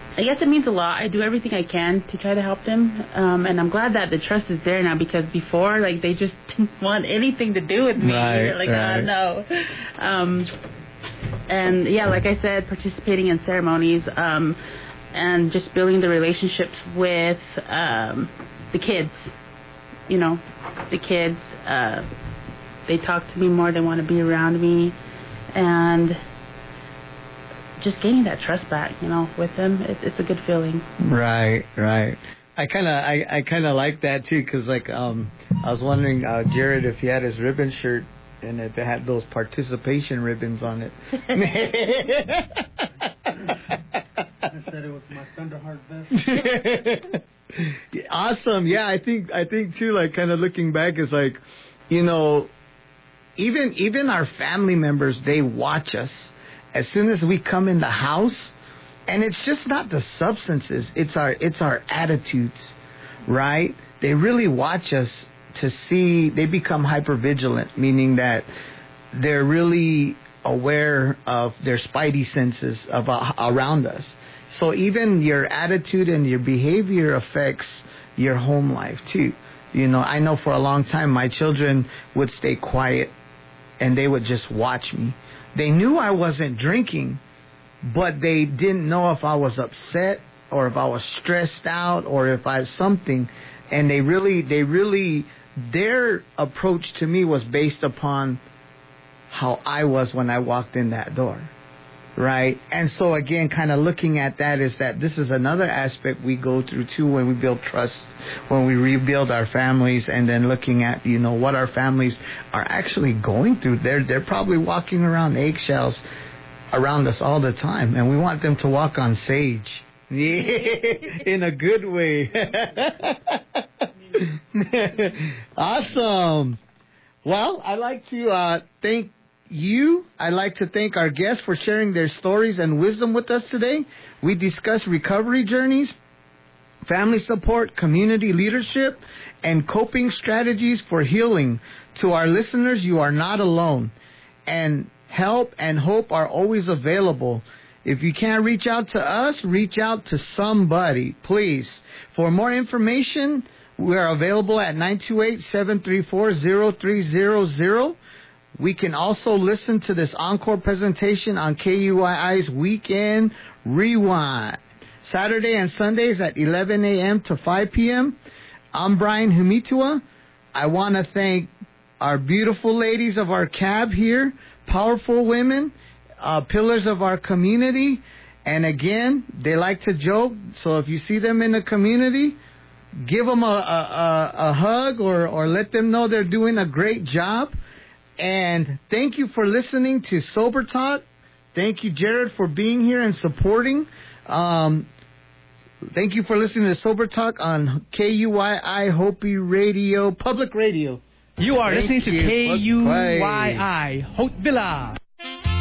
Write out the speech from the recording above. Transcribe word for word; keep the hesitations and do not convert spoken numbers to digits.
I guess it means a lot. I do everything I can to try to help them, um, and I'm glad that the trust is there now, because before, like, they just didn't want anything to do with me. Right, like, right. oh, no. Um, and, yeah, like I said, participating in ceremonies um, and just building the relationships with um, the kids, you know, the kids. Uh, they talk to me more. They want to be around me. And just gaining that trust back, you know, with them, it, it's a good feeling. Right, right. I kind of, I, I kind of like that too, because like, um, I was wondering, uh, Jared, if he had his ribbon shirt and if it had those participation ribbons on it. I said it was my Thunderheart vest. Awesome. Yeah, I think, I think too, like, kind of looking back is like, you know, even, even our family members, they watch us. As soon as we come in the house, and it's just not the substances, it's our it's our attitudes, right? They really watch us to see, they become hypervigilant, meaning that they're really aware of their spidey senses of, uh, around us. So even your attitude and your behavior affects your home life too. You know, I know for a long time my children would stay quiet and they would just watch me. They knew I wasn't drinking, but they didn't know if I was upset or if I was stressed out or if I something. And they really, they really, their approach to me was based upon how I was when I walked in that door, right? And so again, kind of looking at that is that this is another aspect we go through too when we build trust, when we rebuild our families, and then looking at, you know, what our families are actually going through. They're they're probably walking around eggshells around us all the time, and we want them to walk on sage. In a good way. Awesome. Well, I'd like to uh, thank you. I'd like to thank our guests for sharing their stories and wisdom with us today. We discussed recovery journeys, family support, community leadership, and coping strategies for healing. To our listeners, you are not alone, and help and hope are always available. If you can't reach out to us, reach out to somebody, please. For more information, we are available at nine two eight, seven three four, zero three zero zero. We can also listen to this encore presentation on K U I I's Weekend Rewind, Saturday and Sundays at eleven a.m. to five p.m. I'm Brian Humitua. I want to thank our beautiful ladies of our cab here, powerful women, uh, pillars of our community. And again, they like to joke, so if you see them in the community, give them a, a, a, a hug or, or let them know they're doing a great job. And thank you for listening to Sober Talk. Thank you, Jared, for being here and supporting. Um, thank you for listening to Sober Talk on K U I I Hopi Radio, Public Radio. You are Thank listening to you. K U I I Haute Villa.